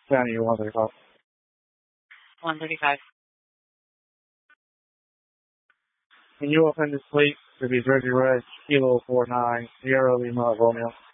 County 135. 135. Can you open this plate to be Jersey Red, Kilo 49, Sierra Lima, Romeo?